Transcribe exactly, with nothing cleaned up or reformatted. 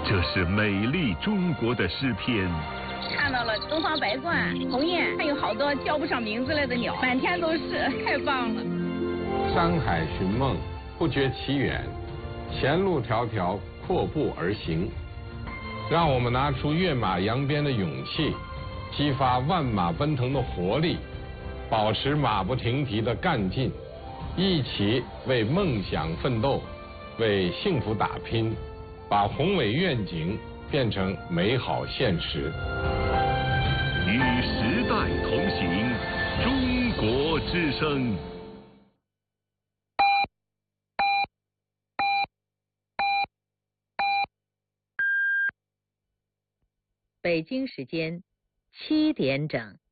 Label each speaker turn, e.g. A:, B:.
A: 这是美丽中国的诗篇。
B: 看到了东方白鹳、鸿雁，还有好多叫不上名字来的鸟，满天都是，太棒了。
C: 山海寻梦，不觉其远，前路迢迢，阔步而行。让我们拿出跃马扬鞭的勇气，激发万马奔腾的活力，保持马不停蹄的干劲，一起为梦想奋斗，为幸福打拼，把宏伟愿景变成美好现实。
A: 与时代同行，中国之声。
D: 北京时间七点整。